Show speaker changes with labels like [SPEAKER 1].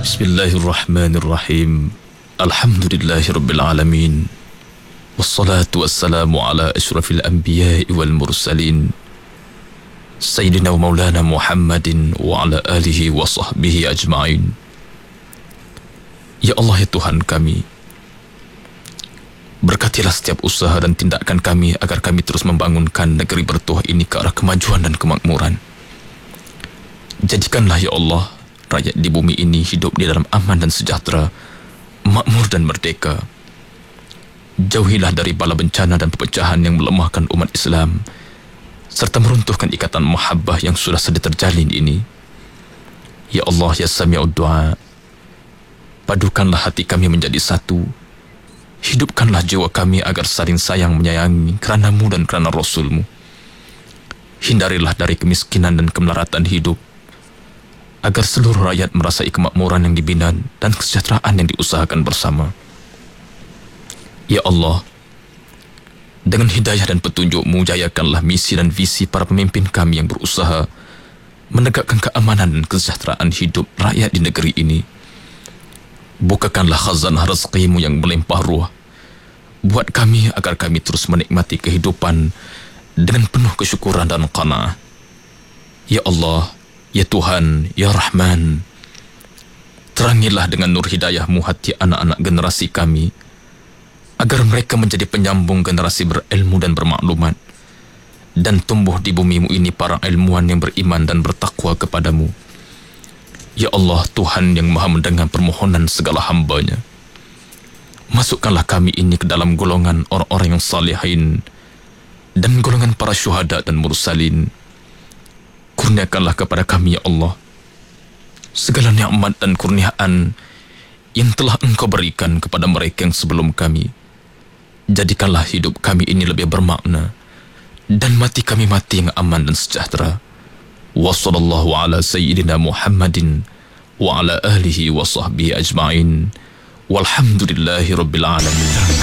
[SPEAKER 1] Bismillahirrahmanirrahim. Alhamdulillahirabbil alamin. Wassalatu wassalamu ala asyrafil anbiya'i wal mursalin. Sayyidina wa maulana Muhammadin wa ala alihi wa sahbihi ajma'in. Ya Allah, ya Tuhan kami, berkatilah setiap usaha dan tindakan kami agar kami terus membangunkan negeri bertuah ini ke arah kemajuan dan kemakmuran. Jadikanlah ya Allah rakyat di bumi ini hidup di dalam aman dan sejahtera, makmur dan merdeka. Jauhilah dari bala bencana dan perpecahan yang melemahkan umat Islam, serta meruntuhkan ikatan mahabbah yang sudah sedia terjalin ini. Ya Allah, ya Sami'ud Du'a, padukanlah hati kami menjadi satu. Hidupkanlah jiwa kami agar saling sayang menyayangi kerana-Mu dan kerana Rasul-Mu. Hindarilah dari kemiskinan dan kemelaratan hidup, agar seluruh rakyat merasai kemakmuran yang dibina dan kesejahteraan yang diusahakan bersama. Ya Allah, dengan hidayah dan petunjuk-Mu, jayakanlah misi dan visi para pemimpin kami yang berusaha menegakkan keamanan dan kesejahteraan hidup rakyat di negeri ini. Bukakanlah khazanah rezeki-Mu yang melimpah ruah buat kami agar kami terus menikmati kehidupan dengan penuh kesyukuran dan qanaah. Ya Allah, ya Tuhan, ya Rahman, terangilah dengan nur hidayah-Mu hati anak-anak generasi kami, agar mereka menjadi penyambung generasi berilmu dan bermaklumat, dan tumbuh di bumi-Mu ini para ilmuwan yang beriman dan bertakwa kepada-Mu. Ya Allah, Tuhan yang maha mendengar permohonan segala hamba-Nya, masukkanlah kami ini ke dalam golongan orang-orang yang salihin dan golongan para syuhada dan mursalin. Kurniakanlah kepada kami ya Allah segala nikmat dan kurniaan yang telah Engkau berikan kepada mereka yang sebelum kami. Jadikanlah hidup kami ini lebih bermakna dan mati kami mati yang aman dan sejahtera. Wa sallallahu ala sayyidina Muhammadin wa ala alihi wa sahbihi ajma'in. Walhamdulillahi rabbil alamin.